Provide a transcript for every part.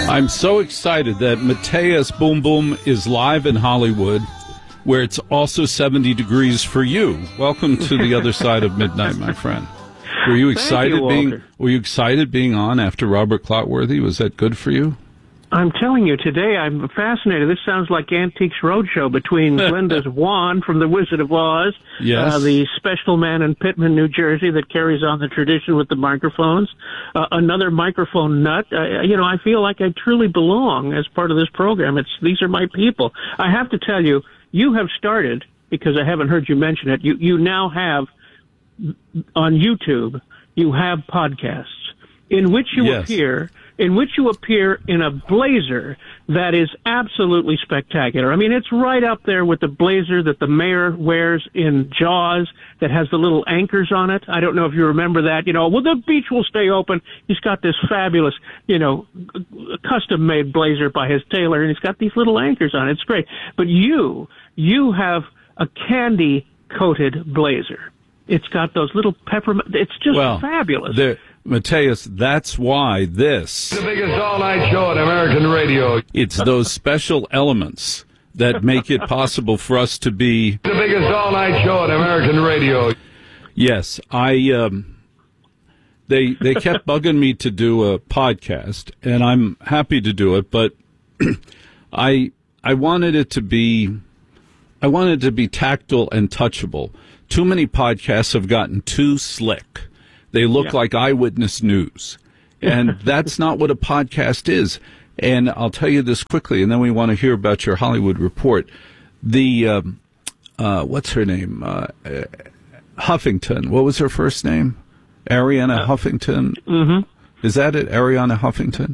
I'm so excited that Mateus Boom Boom is live in Hollywood, where it's also 70 degrees for you. Welcome to the other side of midnight, my friend. Were you excited being on after Robert Clotworthy? Was that good for you? I'm telling you, today I'm fascinated. This sounds like Antiques Roadshow between Glenda's wand from The Wizard of Oz, yes. The special man in Pittman, New Jersey that carries on the tradition with the microphones, another microphone nut. I feel like I truly belong as part of this program. These are my people. I have to tell you, you have started, because I haven't heard you mention it, you now have, on YouTube, you have podcasts in which you appear in a blazer that is absolutely spectacular. I mean, it's right up there with the blazer that the mayor wears in Jaws that has the little anchors on it. I don't know if you remember that. The beach will stay open. He's got this fabulous, custom-made blazer by his tailor, and he's got these little anchors on it. It's great. But you have a candy-coated blazer. It's got those little peppermint. It's just fabulous. Mateus, that's why this... The biggest all-night show on American radio. It's those special elements that make it possible for us to be... The biggest all-night show on American radio. Yes, They kept bugging me to do a podcast, and I'm happy to do it, but I wanted it to be... I wanted it to be tactile and touchable. Too many podcasts have gotten too slick. They look like eyewitness news, and that's not what a podcast is. And I'll tell you this quickly, and then we want to hear about your Hollywood report. The, what's her name? Huffington. What was her first name? Ariana Huffington? Mm-hmm. Is that it? Ariana Huffington?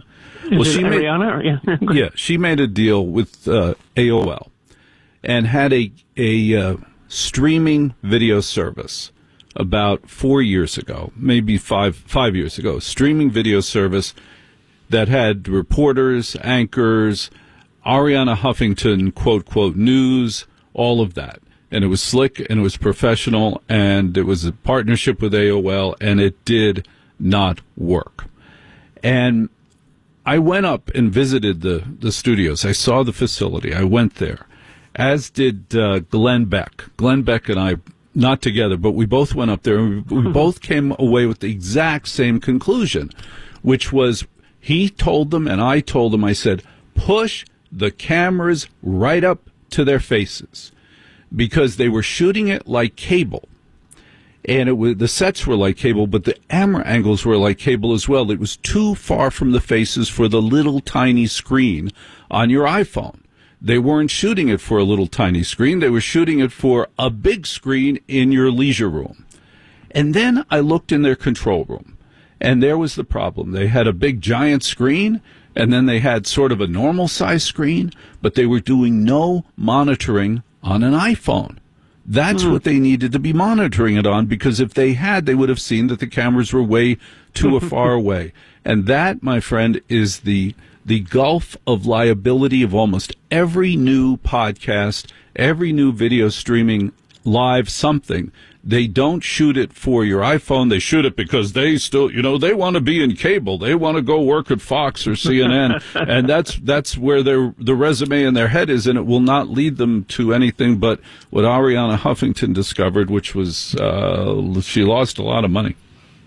She made a deal with AOL and had a streaming video service about 4 years ago, maybe five years ago, streaming video service that had reporters, anchors, Ariana Huffington, quote, news, all of that. And it was slick, and it was professional, and it was a partnership with AOL, and it did not work. And I went up and visited the studios. I saw the facility. I went there, as did Glenn Beck. Glenn Beck and I, not together, but we both went up there, and we both came away with the exact same conclusion, which was he told them and I told them, I said, push the cameras right up to their faces, because they were shooting it like cable. And the sets were like cable, but the camera angles were like cable as well. It was too far from the faces for the little tiny screen on your iPhone. They weren't shooting it for a little tiny screen. They were shooting it for a big screen in your leisure room. And then I looked in their control room, and there was the problem. They had a big giant screen, and then they had sort of a normal size screen, but they were doing no monitoring on an iPhone. That's what they needed to be monitoring it on, because if they had, they would have seen that the cameras were way too far away. And that, my friend, is the gulf of liability of almost every new podcast, every new video streaming live something. They don't shoot it for your iPhone. They shoot it because they still, they want to be in cable. They want to go work at Fox or CNN. And that's where the resume in their head is, and it will not lead them to anything but what Ariana Huffington discovered, which was she lost a lot of money.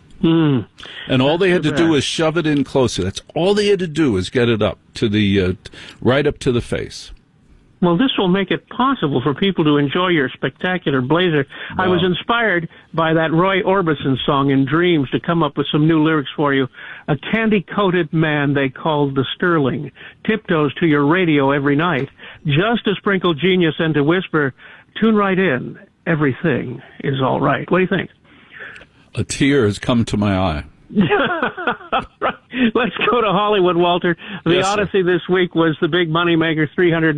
And all they had to do is shove it in closer. That's all they had to do, is get it up to the right up to the face. Well, this will make it possible for people to enjoy your spectacular blazer. Wow. I was inspired by that Roy Orbison song in Dreams to come up with some new lyrics for you. A candy-coated man they called the Sterling tiptoes to your radio every night, just to sprinkle genius and to whisper, tune right in, everything is all right. What do you think? A tear has come to my eye. Right. Let's go to Hollywood, Walter. The Odyssey this week was the big moneymaker,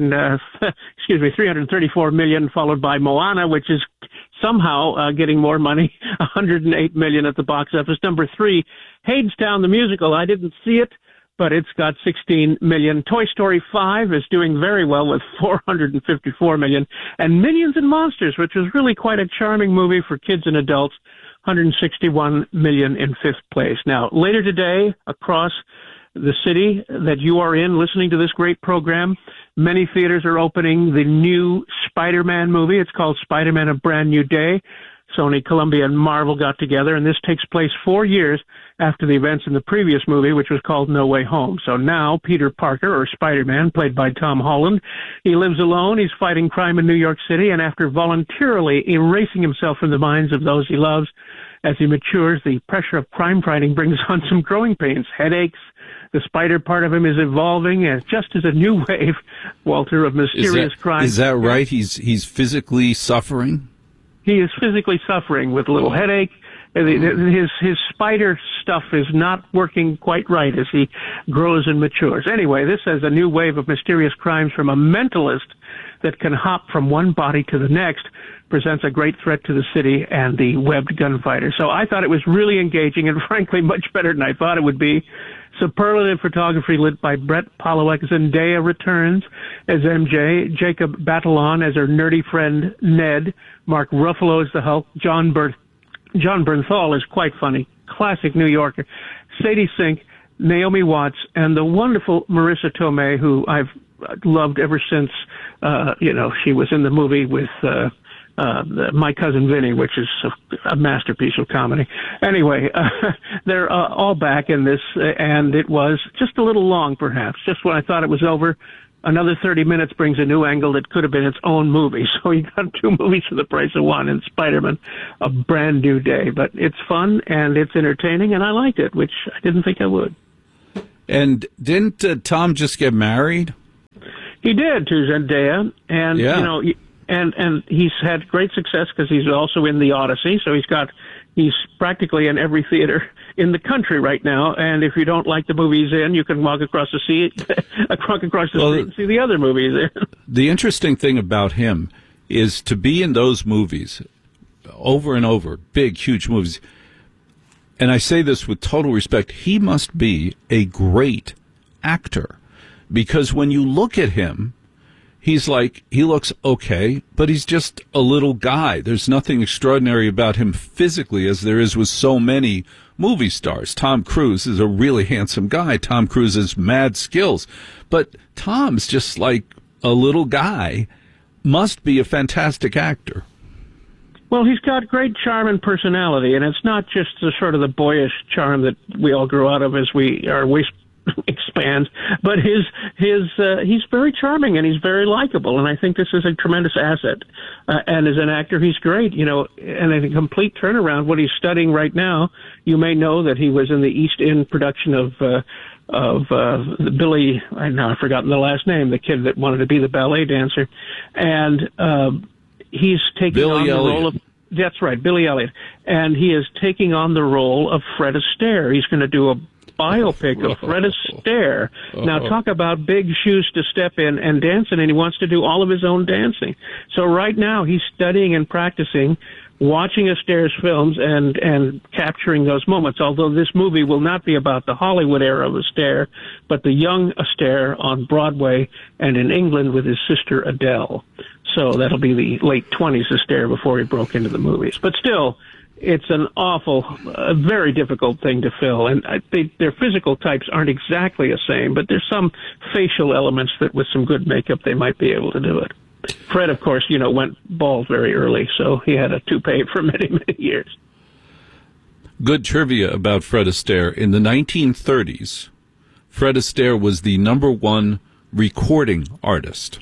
$334 million, followed by Moana, which is somehow getting more money, $108 million at the box office. Number 3, Hadestown the musical. I didn't see it, but it's got $16 million. Toy Story 5 is doing very well with $454 million. And Minions and Monsters, which was really quite a charming movie for kids and adults, $161 million in 5th place. Now, later today, across the city that you are in, listening to this great program, many theaters are opening the new Spider-Man movie. It's called Spider-Man: A Brand New Day. Sony, Columbia, and Marvel got together, and this takes place 4 years after the events in the previous movie, which was called No Way Home. So now Peter Parker, or Spider-Man, played by Tom Holland, he lives alone, he's fighting crime in New York City, and after voluntarily erasing himself from the minds of those he loves, as he matures, the pressure of crime fighting brings on some growing pains, headaches. The spider part of him is evolving, and just as a new wave, Walter, of mysterious crime. Is that right? He's physically suffering? He is physically suffering with a little headache. His spider stuff is not working quite right as he grows and matures. Anyway, this is a new wave of mysterious crimes from a mentalist that can hop from one body to the next, presents a great threat to the city and the webbed gunfighter. So I thought it was really engaging and frankly much better than I thought it would be. Superlative photography lit by Brett Pollock. Zendaya returns as MJ, Jacob Batalon as her nerdy friend Ned, Mark Ruffalo as the Hulk, John Bernthal is quite funny, classic New Yorker, Sadie Sink, Naomi Watts, and the wonderful Marissa Tomei, who I've loved ever since, she was in the movie with My Cousin Vinny, which is a masterpiece of comedy. Anyway, they're all back in this, and it was just a little long, perhaps. Just when I thought it was over, another 30 minutes brings a new angle that could have been its own movie. So you got two movies for the price of one in Spider-Man, A Brand New Day. But it's fun, and it's entertaining, and I liked it, which I didn't think I would. And didn't Tom just get married? He did, to Zendaya, and and he's had great success because he's also in The Odyssey, so he's practically in every theater in the country right now. And if you don't like the movie he's in, you can walk across the street and see the other movies in. The interesting thing about him is to be in those movies over and over, big, huge movies. And I say this with total respect. He must be a great actor. Because when you look at him, he looks okay, but he's just a little guy. There's nothing extraordinary about him physically as there is with so many movie stars. Tom Cruise is a really handsome guy. Tom Cruise has mad skills. But Tom's just like a little guy, must be a fantastic actor. Well, he's got great charm and personality, and it's not just the sort of the boyish charm that we all grow out of as our waist expands, but he's very charming and he's very likable, and I think this is a tremendous asset. And as an actor, he's great, and a complete turnaround. What he's studying right now, you may know that he was in the East End production of Billy. I've forgotten the last name. The kid that wanted to be the ballet dancer, and he's taking on the role of. That's right, Billy Elliot, and he is taking on the role of Fred Astaire. He's going to do a biopic of Fred Astaire. Now, talk about big shoes to step in and dancing, and he wants to do all of his own dancing. So right now, he's studying and practicing, watching Astaire's films and capturing those moments, although this movie will not be about the Hollywood era of Astaire, but the young Astaire on Broadway and in England with his sister Adele. So that'll be the late 20s Astaire before he broke into the movies. But still, it's an very difficult thing to fill. And their physical types aren't exactly the same, but there's some facial elements that with some good makeup they might be able to do it. Fred, of course, went bald very early, so he had a toupee for many, many years. Good trivia about Fred Astaire. In the 1930s, Fred Astaire was the #1 recording artist.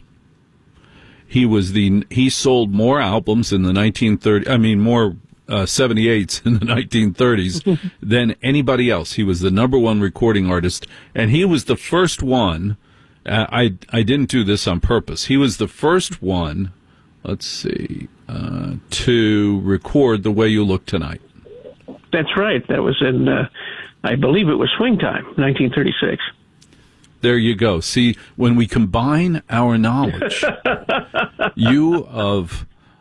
He sold more albums in the 1930s, more 78s in the 1930s than anybody else. He was the #1 recording artist, and he was the first one. I didn't do this on purpose. He was the first one, to record The Way You Look Tonight. That's right. That was in, I believe it was Swing Time, 1936. There you go. See, when we combine our knowledge, you of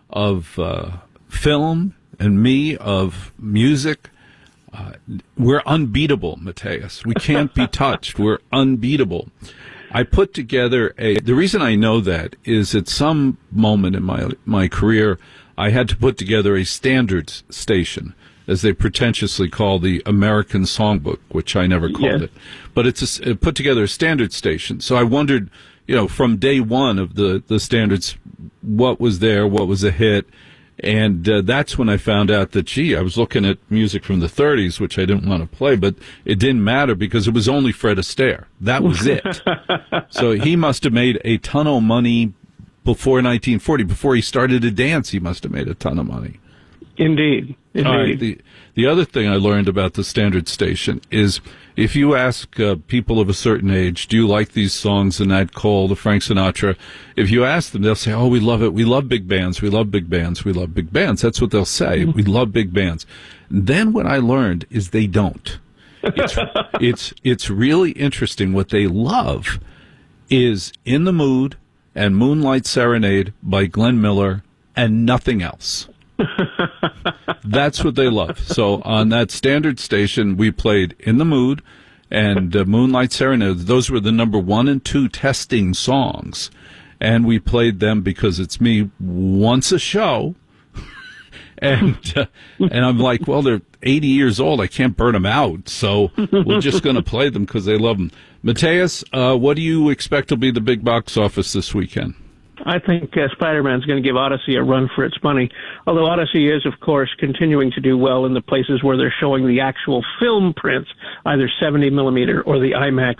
film and me of music, we're unbeatable, Mateus. We can't be touched. We're unbeatable. I put together the reason I know that is at some moment in my career, I had to put together a standards station. as they pretentiously call the American Songbook, which I never called it. But it's it put together a standard station. So I wondered, from day one of the standards, what was there, what was a hit. And that's when I found out that, I was looking at music from the 30s, which I didn't want to play, but it didn't matter because it was only Fred Astaire. That was it. So he must have made a ton of money before 1940. Before he started to dance, he must have made a ton of money. Indeed. All right. The other thing I learned about the standard station is if you ask people of a certain age, do you like these songs, the Nat Cole, the Frank Sinatra? If you ask them, they'll say, oh, we love it. We love big bands. We love big bands. We love big bands. That's what they'll say. We love big bands. And then what I learned is they don't. It's really interesting. What they love is In the Mood and Moonlight Serenade by Glenn Miller and nothing else. That's what they love. So on that standard station, we played In the Mood and Moonlight Serenade. Those were the number 1 and 2 testing songs. And we played them because it's me once a show. And I'm like, well, they're 80 years old. I can't burn them out. So we're just going to play them because they love them. Matthias, what do you expect will be the big box office this weekend? I think Spider-Man's going to give Odyssey a run for its money, although Odyssey is, of course, continuing to do well in the places where they're showing the actual film prints, either 70 millimeter or the IMAX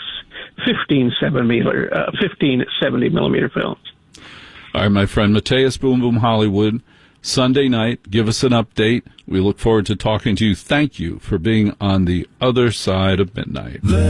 1570 millimeter films. All right, my friend, Matthias Boom Boom Hollywood, Sunday night, give us an update. We look forward to talking to you. Thank you for being on the other side of midnight.